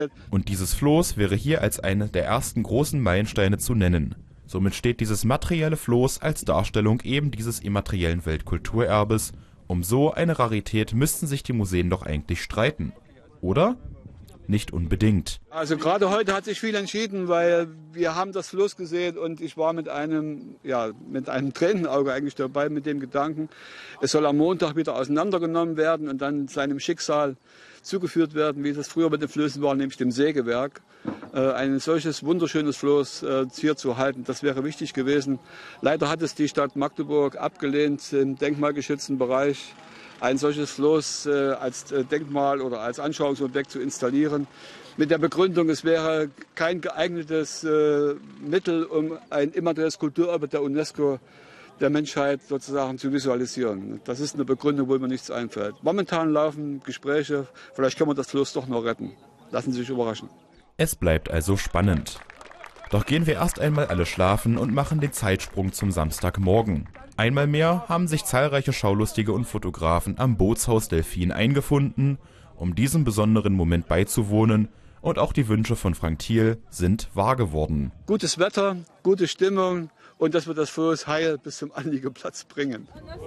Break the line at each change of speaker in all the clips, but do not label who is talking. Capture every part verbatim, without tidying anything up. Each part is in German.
Und dieses Floß wäre hier als eine der ersten großen Meilensteine zu nennen. Somit steht dieses materielle Floß als Darstellung eben dieses immateriellen Weltkulturerbes. Um so eine Rarität müssten sich die Museen doch eigentlich streiten, oder? Nicht unbedingt.
Also gerade heute hat sich viel entschieden, weil wir haben das Floß gesehen und ich war mit einem, ja, mit einem Tränenauge eigentlich dabei mit dem Gedanken, es soll am Montag wieder auseinandergenommen werden und dann seinem Schicksal zugeführt werden, wie das früher mit den Flößen war, nämlich dem Sägewerk. Äh, ein solches wunderschönes Floß äh, hier zu halten, das wäre wichtig gewesen. Leider hat es die Stadt Magdeburg abgelehnt, im denkmalgeschützten Bereich ein solches Floß äh, als äh, Denkmal oder als Anschauungsobjekt zu installieren. Mit der Begründung, es wäre kein geeignetes äh, Mittel, um ein immaterielles Kulturerbe der UNESCO der Menschheit sozusagen zu visualisieren. Das ist eine Begründung, wo mir nichts einfällt. Momentan laufen Gespräche, vielleicht können wir das Floß doch noch retten. Lassen Sie sich überraschen.
Es bleibt also spannend. Doch gehen wir erst einmal alle schlafen und machen den Zeitsprung zum Samstagmorgen. Einmal mehr haben sich zahlreiche Schaulustige und Fotografen am Bootshaus Delfin eingefunden, um diesem besonderen Moment beizuwohnen, und auch die Wünsche von Frank Thiel sind wahr geworden.
Gutes Wetter, gute Stimmung und dass wir das Floß heil bis zum Anliegeplatz bringen.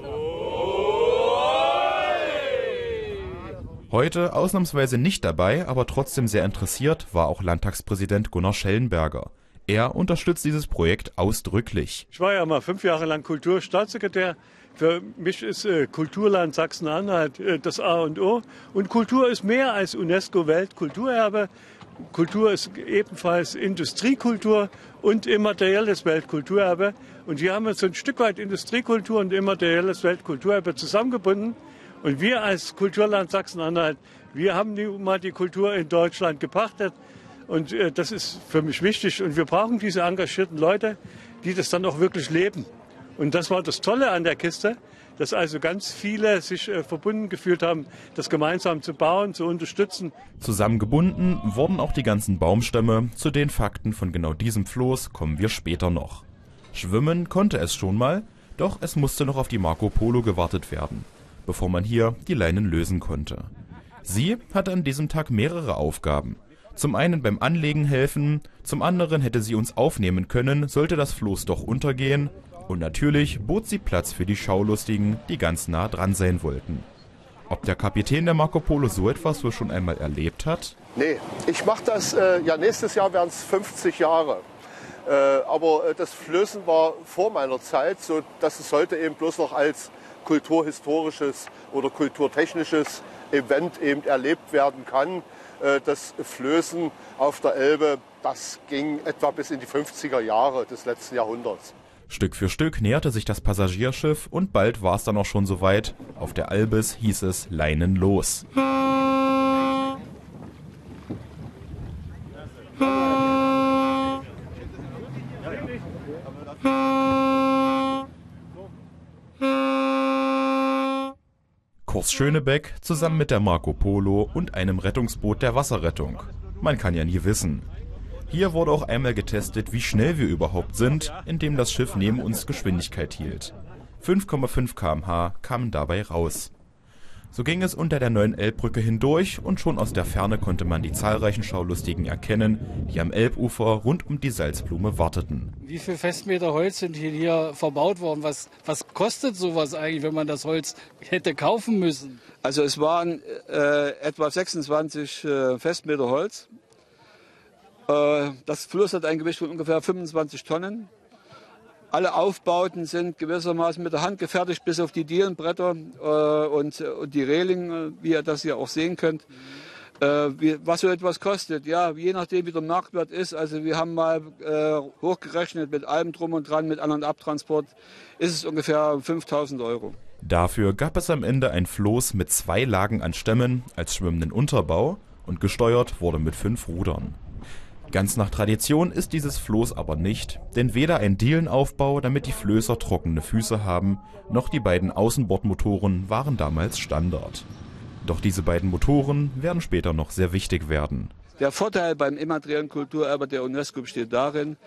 Heute ausnahmsweise nicht dabei, aber trotzdem sehr interessiert, war auch Landtagspräsident Gunnar Schellenberger. Er unterstützt dieses Projekt ausdrücklich.
Ich war ja mal fünf Jahre lang Kulturstaatssekretär. Für mich ist äh, Kulturland Sachsen-Anhalt äh, das A und O. Und Kultur ist mehr als UNESCO-Weltkulturerbe. Kultur ist ebenfalls Industriekultur und immaterielles Weltkulturerbe. Und hier haben wir so ein Stück weit Industriekultur und immaterielles Weltkulturerbe zusammengebunden. Und wir als Kulturland Sachsen-Anhalt, wir haben die, mal die Kultur in Deutschland gepachtet. Und äh, das ist für mich wichtig. Und wir brauchen diese engagierten Leute, die das dann auch wirklich leben. Und das war das Tolle an der Kiste, dass also ganz viele sich äh, verbunden gefühlt haben, das gemeinsam zu bauen, zu unterstützen.
Zusammengebunden wurden auch die ganzen Baumstämme. Zu den Fakten von genau diesem Floß kommen wir später noch. Schwimmen konnte es schon mal, doch es musste noch auf die Marco Polo gewartet werden, bevor man hier die Leinen lösen konnte. Sie hatte an diesem Tag mehrere Aufgaben. Zum einen beim Anlegen helfen, zum anderen hätte sie uns aufnehmen können, sollte das Floß doch untergehen. Und natürlich bot sie Platz für die Schaulustigen, die ganz nah dran sein wollten. Ob der Kapitän der Marco Polo so etwas wohl schon einmal erlebt hat?
Nee, ich mache das, äh, ja nächstes Jahr wären es fünfzig Jahre. Äh, aber äh, das Flößen war vor meiner Zeit, so dass es heute eben bloß noch als kulturhistorisches oder kulturtechnisches Event eben erlebt werden kann. Äh, das Flößen auf der Elbe, das ging etwa bis in die fünfziger Jahre des letzten Jahrhunderts.
Stück für Stück näherte sich das Passagierschiff und bald war es dann auch schon soweit. Auf der Albis hieß es Leinen los. Kurs Schönebeck zusammen mit der Marco Polo und einem Rettungsboot der Wasserrettung. Man kann ja nie wissen. Hier wurde auch einmal getestet, wie schnell wir überhaupt sind, indem das Schiff neben uns Geschwindigkeit hielt. fünf Komma fünf Kilometer pro Stunde kamen dabei raus. So ging es unter der neuen Elbbrücke hindurch und schon aus der Ferne konnte man die zahlreichen Schaulustigen erkennen, die am Elbufer rund um die Salzblume warteten.
Wie viele Festmeter Holz sind hier, hier verbaut worden? Was, was kostet sowas eigentlich, wenn man das Holz hätte kaufen müssen?
Also es waren äh, etwa sechsundzwanzig äh, Festmeter Holz. Das Floß hat ein Gewicht von ungefähr fünfundzwanzig Tonnen. Alle Aufbauten sind gewissermaßen mit der Hand gefertigt, bis auf die Dielenbretter äh, und, und die Reling, wie ihr das hier auch sehen könnt. Äh, wie, was so etwas kostet, ja, je nachdem wie der Marktwert ist. Also wir haben mal äh, hochgerechnet mit allem drum und dran, mit An- und Abtransport, ist es ungefähr fünftausend Euro.
Dafür gab es am Ende ein Floß mit zwei Lagen an Stämmen als schwimmenden Unterbau und gesteuert wurde mit fünf Rudern. Ganz nach Tradition ist dieses Floß aber nicht, denn weder ein Dielenaufbau, damit die Flößer trockene Füße haben, noch die beiden Außenbordmotoren waren damals Standard. Doch diese beiden Motoren werden später noch sehr wichtig werden.
Der Vorteil beim immateriellen Kulturerbe der UNESCO besteht darin,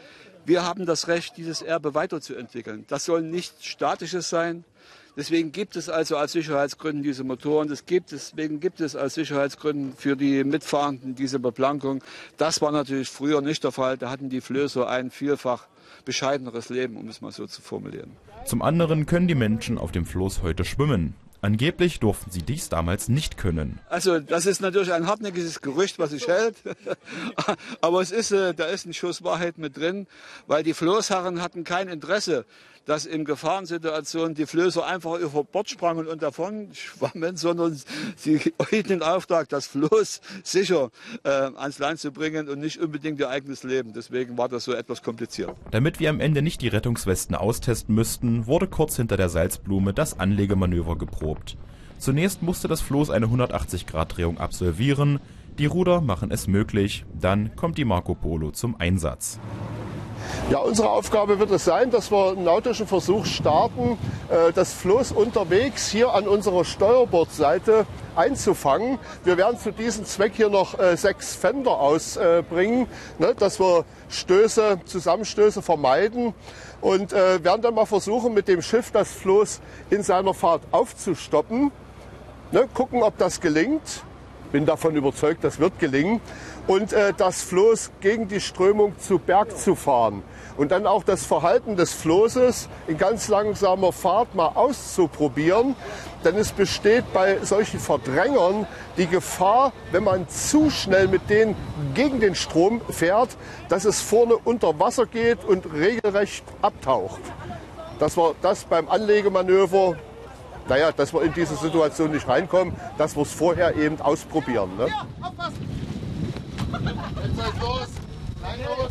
Wir haben das Recht, dieses Erbe weiterzuentwickeln. Das soll nichts Statisches sein. Deswegen gibt es also aus Sicherheitsgründen diese Motoren. Das gibt, deswegen gibt es aus Sicherheitsgründen für die Mitfahrenden diese Beplankung. Das war natürlich früher nicht der Fall. Da hatten die Flößer ein vielfach bescheideneres Leben, um es mal so zu formulieren.
Zum anderen können die Menschen auf dem Floß heute schwimmen. Angeblich durften sie dies damals nicht können.
Also das ist natürlich ein hartnäckiges Gerücht, was sich hält. Aber es ist, da ist ein Schuss Wahrheit mit drin, weil die Floßherren hatten kein Interesse, dass in Gefahrensituationen die Flößer einfach über Bord sprangen und davon schwammen, sondern sie hielten den Auftrag, das Floß sicher äh, ans Land zu bringen und nicht unbedingt ihr eigenes Leben. Deswegen war das so etwas kompliziert.
Damit wir am Ende nicht die Rettungswesten austesten müssten, wurde kurz hinter der Salzblume das Anlegemanöver geprobt. Zunächst musste das Floß eine hundertachtzig Grad Drehung absolvieren. Die Ruder machen es möglich. Dann kommt die Marco Polo zum Einsatz.
Ja, unsere Aufgabe wird es sein, dass wir einen nautischen Versuch starten, das Floß unterwegs hier an unserer Steuerbordseite einzufangen. Wir werden zu diesem Zweck hier noch sechs Fender ausbringen, dass wir Stöße, Zusammenstöße vermeiden und werden dann mal versuchen, mit dem Schiff das Floß in seiner Fahrt aufzustoppen. Gucken, ob das gelingt. Bin davon überzeugt, das wird gelingen. Und äh, das Floß gegen die Strömung zu Berg zu fahren. Und dann auch das Verhalten des Floßes in ganz langsamer Fahrt mal auszuprobieren. Denn es besteht bei solchen Verdrängern die Gefahr, wenn man zu schnell mit denen gegen den Strom fährt, dass es vorne unter Wasser geht und regelrecht abtaucht. Dass wir das beim Anlegemanöver, naja, dass wir in diese Situation nicht reinkommen, dass wir es vorher eben ausprobieren. Ne?
Ja, aufpassen! Jetzt geht's los! Nein, los!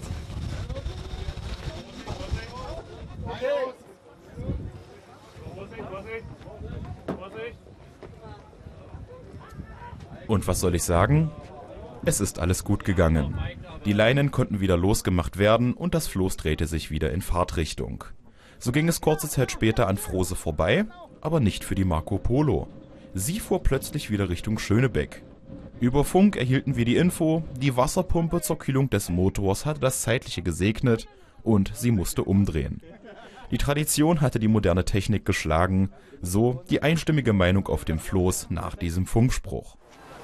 Nein, los!
Vorsicht, Vorsicht! Vorsicht!
Und was soll ich sagen? Es ist alles gut gegangen. Die Leinen konnten wieder losgemacht werden und das Floß drehte sich wieder in Fahrtrichtung. So ging es kurze Zeit später an Frose vorbei, aber nicht für die Marco Polo. Sie fuhr plötzlich wieder Richtung Schönebeck. Über Funk erhielten wir die Info, die Wasserpumpe zur Kühlung des Motors hatte das Zeitliche gesegnet und sie musste umdrehen. Die Tradition hatte die moderne Technik geschlagen, so die einstimmige Meinung auf dem Floß nach diesem Funkspruch.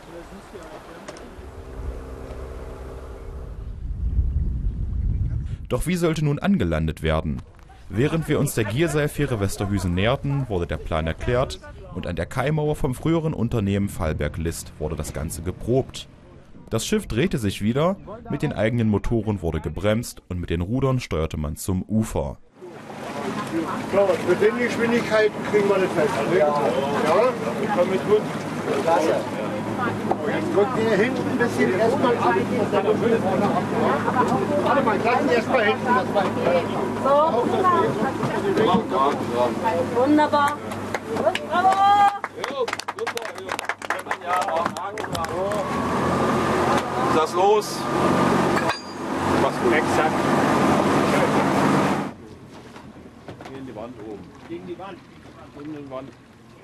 Doch wie sollte nun angelandet werden? Während wir uns der Gierseilfähre Westerhüsen näherten, wurde der Plan erklärt und an der Kaimauer vom früheren Unternehmen Fallberg-List wurde das Ganze geprobt. Das Schiff drehte sich wieder, mit den eigenen Motoren wurde gebremst und mit den Rudern steuerte man zum Ufer.
So, mit den Geschwindigkeiten kriegen wir das fest. Ja, ja, komm mit gut. Klasse. Jetzt drückt ihr hinten ein bisschen erstmal ab. Warte mal, lassen wir erstmal hinten das Bein.
So, wunderbar. Bravo!
Das los.
Was exakt?
Gegen die Wand oben.
Gegen die Wand.
Gegen die Wand.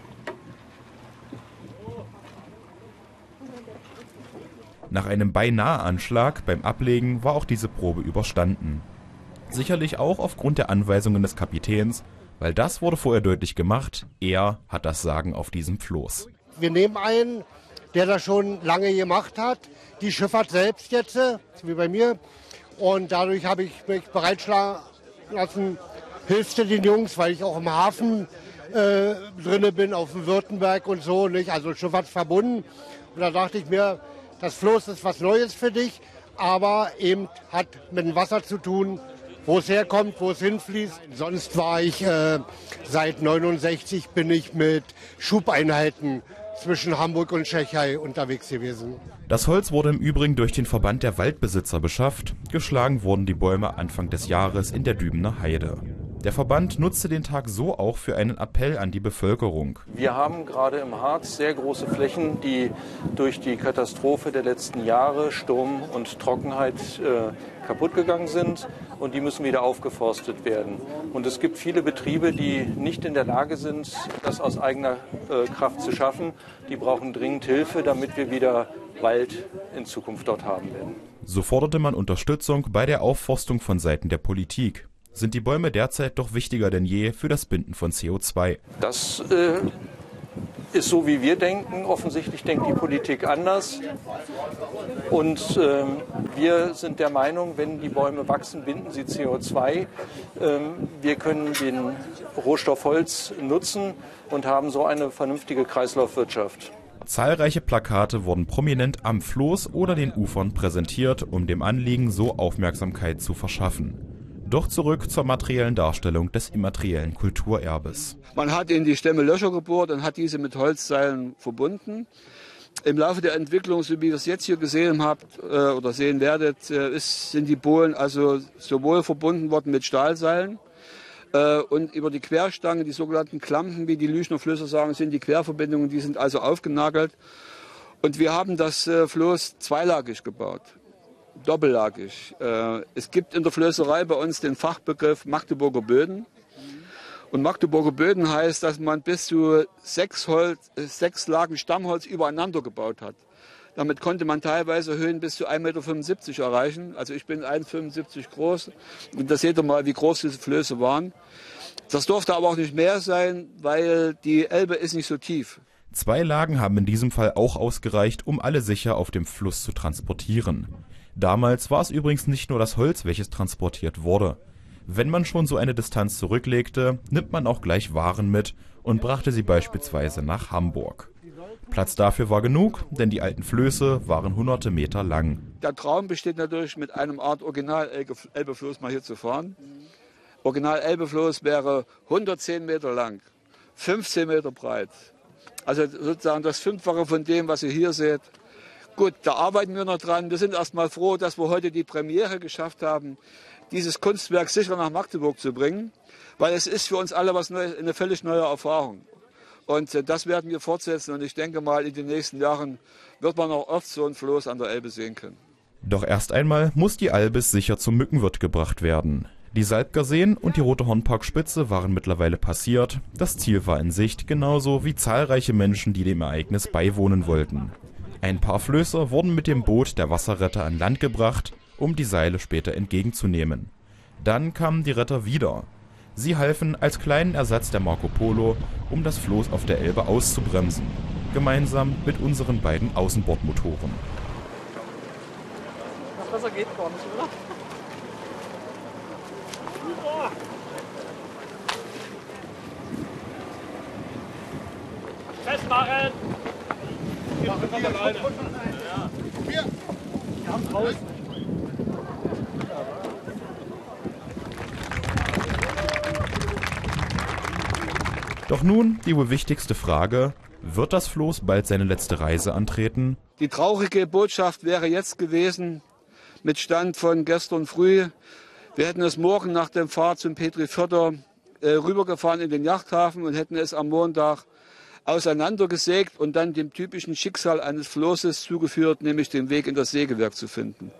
Nach einem Beinahe-Anschlag beim Ablegen war auch diese Probe überstanden. Sicherlich auch aufgrund der Anweisungen des Kapitäns, weil das wurde vorher deutlich gemacht, er hat das Sagen auf diesem Floß.
Wir nehmen einen, der das schon lange gemacht hat, die Schifffahrt selbst jetzt, wie bei mir. Und dadurch habe ich mich bereitschlagen lassen, hilfst du den Jungs, weil ich auch im Hafen äh, drinne bin, auf dem Württemberg und so, nicht? Also Schifffahrt verbunden. Und da dachte ich mir, das Floß ist was Neues für dich, aber eben hat mit dem Wasser zu tun, wo es herkommt, wo es hinfließt. Sonst war ich äh, seit neunundsechzig bin ich mit Schubeinheiten zwischen Hamburg und Tschechei unterwegs gewesen.
Das Holz wurde im Übrigen durch den Verband der Waldbesitzer beschafft. Geschlagen wurden die Bäume Anfang des Jahres in der Dübener Heide. Der Verband nutzte den Tag so auch für einen Appell an die Bevölkerung.
Wir haben gerade im Harz sehr große Flächen, die durch die Katastrophe der letzten Jahre, Sturm und Trockenheit, äh, kaputt gegangen sind. Und die müssen wieder aufgeforstet werden. Und es gibt viele Betriebe, die nicht in der Lage sind, das aus eigener äh, Kraft zu schaffen. Die brauchen dringend Hilfe, damit wir wieder Wald in Zukunft dort haben werden.
So forderte man Unterstützung bei der Aufforstung von Seiten der Politik. Sind die Bäume derzeit doch wichtiger denn je für das Binden von C O zwei?
Das äh, ist so, wie wir denken. Offensichtlich denkt die Politik anders. Und äh, wir sind der Meinung, wenn die Bäume wachsen, binden sie C O zwei. Ähm, wir können den Rohstoff Holz nutzen und haben so eine vernünftige Kreislaufwirtschaft.
Zahlreiche Plakate wurden prominent am Floß oder den Ufern präsentiert, um dem Anliegen so Aufmerksamkeit zu verschaffen. Doch zurück zur materiellen Darstellung des immateriellen Kulturerbes.
Man hat in die Stämme Löcher gebohrt und hat diese mit Holzseilen verbunden. Im Laufe der Entwicklung, so wie ihr es jetzt hier gesehen habt äh, oder sehen werdet, äh, ist, sind die Bohlen also sowohl verbunden worden mit Stahlseilen äh, und über die Querstangen, die sogenannten Klampen, wie die Lüchner Flößer sagen, sind die Querverbindungen, die sind also aufgenagelt. Und wir haben das äh, Floß zweilagig gebaut. Doppellagig. Es gibt in der Flößerei bei uns den Fachbegriff Magdeburger Böden. Und Magdeburger Böden heißt, dass man bis zu sechs, Holz, sechs Lagen Stammholz übereinander gebaut hat. Damit konnte man teilweise Höhen bis zu ein Meter fünfundsiebzig erreichen. Also ich bin eins Komma fünfundsiebzig groß. Und da seht ihr mal, wie groß diese Flöße waren. Das durfte aber auch nicht mehr sein, weil die Elbe ist nicht so tief.
Zwei Lagen haben in diesem Fall auch ausgereicht, um alle sicher auf dem Fluss zu transportieren. Damals war es übrigens nicht nur das Holz, welches transportiert wurde. Wenn man schon so eine Distanz zurücklegte, nimmt man auch gleich Waren mit und brachte sie beispielsweise nach Hamburg. Platz dafür war genug, denn die alten Flöße waren hunderte Meter lang.
Der Traum besteht natürlich, mit einem Art Original-Elbefloß mal hier zu fahren. Original-Elbefloß wäre hundertzehn Meter lang, fünfzehn Meter breit. Also sozusagen das Fünffache von dem, was ihr hier seht. Gut, da arbeiten wir noch dran. Wir sind erstmal froh, dass wir heute die Premiere geschafft haben, dieses Kunstwerk sicher nach Magdeburg zu bringen, weil es ist für uns alle was Neues, eine völlig neue Erfahrung. Und äh, das werden wir fortsetzen und ich denke mal, in den nächsten Jahren wird man auch oft so ein Floß an der Elbe sehen können.
Doch erst einmal muss die Albis sicher zum Mückenwirt gebracht werden. Die Salbgerseen und die Rote Hornparkspitze waren mittlerweile passiert. Das Ziel war in Sicht, genauso wie zahlreiche Menschen, die dem Ereignis beiwohnen wollten. Ein paar Flößer wurden mit dem Boot der Wasserretter an Land gebracht, um die Seile später entgegenzunehmen. Dann kamen die Retter wieder. Sie halfen als kleinen Ersatz der Marco Polo, um das Floß auf der Elbe auszubremsen, gemeinsam mit unseren beiden Außenbordmotoren.
Das Wasser geht gar nicht, oder? Festmachen! Wir haben draußen.
Doch nun die wohl wichtigste Frage: Wird das Floß bald seine letzte Reise antreten?
Die traurige Botschaft wäre jetzt gewesen, mit Stand von gestern früh, wir hätten es morgen nach dem Fahrt zum Petriförder äh, rübergefahren in den Yachthafen und hätten es am Montag auseinandergesägt und dann dem typischen Schicksal eines Flosses zugeführt, nämlich den Weg in das Sägewerk zu finden.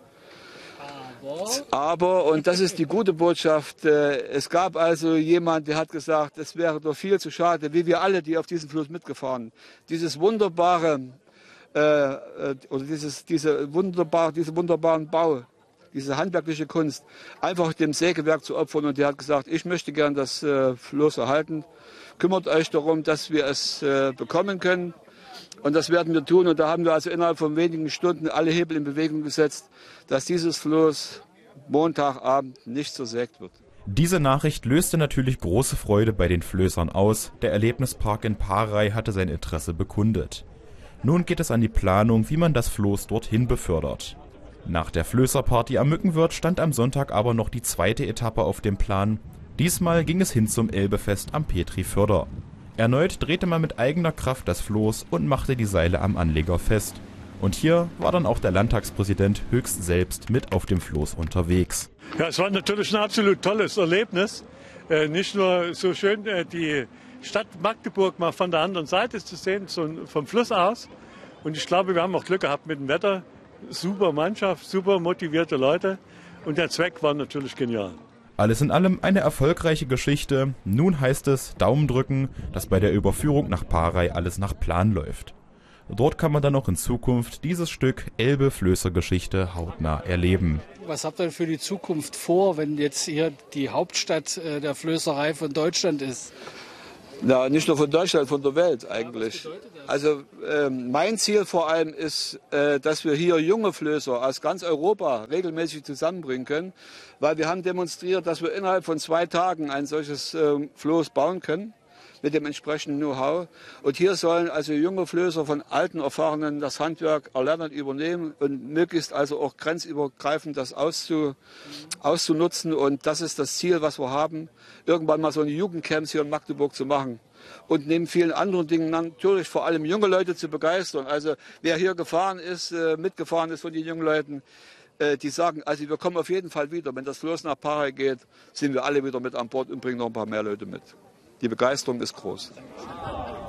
Aber, und das ist die gute Botschaft, äh, es gab also jemand, der hat gesagt, es wäre doch viel zu schade, wie wir alle, die auf diesem Fluss mitgefahren, dieses wunderbare, äh, oder dieses, diese wunderbare, diese wunderbaren Bau, diese handwerkliche Kunst, einfach dem Sägewerk zu opfern. Und der hat gesagt, ich möchte gern das äh, Floß erhalten. Kümmert euch darum, dass wir es äh, bekommen können. Und das werden wir tun. Und da haben wir also innerhalb von wenigen Stunden alle Hebel in Bewegung gesetzt, dass dieses Floß Montagabend nicht zersägt wird.
Diese Nachricht löste natürlich große Freude bei den Flößern aus. Der Erlebnispark in Paarei hatte sein Interesse bekundet. Nun geht es an die Planung, wie man das Floß dorthin befördert. Nach der Flößerparty am Mückenwirt stand am Sonntag aber noch die zweite Etappe auf dem Plan. Diesmal ging es hin zum Elbefest am Petriförder. Erneut drehte man mit eigener Kraft das Floß und machte die Seile am Anleger fest. Und hier war dann auch der Landtagspräsident höchst selbst mit auf dem Floß unterwegs.
Ja, es war natürlich ein absolut tolles Erlebnis. Äh, nicht nur so schön äh, die Stadt Magdeburg mal von der anderen Seite zu sehen, so vom Fluss aus. Und ich glaube, wir haben auch Glück gehabt mit dem Wetter. Super Mannschaft, super motivierte Leute. Und der Zweck war natürlich genial.
Alles in allem eine erfolgreiche Geschichte. Nun heißt es Daumen drücken, dass bei der Überführung nach Paarei alles nach Plan läuft. Dort kann man dann auch in Zukunft dieses Stück Elbe-Flößer-Geschichte hautnah erleben.
Was habt ihr denn für die Zukunft vor, wenn jetzt hier die Hauptstadt der Flößerei von Deutschland ist?
Ja, nicht nur von Deutschland, von der Welt eigentlich. Also äh, mein Ziel vor allem ist, äh, dass wir hier junge Flößer aus ganz Europa regelmäßig zusammenbringen können, weil wir haben demonstriert, dass wir innerhalb von zwei Tagen ein solches äh, Floß bauen können mit dem entsprechenden Know-how. Und hier sollen also junge Flößer von alten Erfahrenen das Handwerk erlernen, übernehmen und möglichst also auch grenzübergreifend das auszu, auszunutzen. Und das ist das Ziel, was wir haben, irgendwann mal so eine Jugendcamps hier in Magdeburg zu machen. Und neben vielen anderen Dingen natürlich vor allem junge Leute zu begeistern. Also wer hier gefahren ist, mitgefahren ist von den jungen Leuten, die sagen, also wir kommen auf jeden Fall wieder. Wenn das Floß nach Parey geht, sind wir alle wieder mit an Bord und bringen noch ein paar mehr Leute mit. Die Begeisterung ist groß.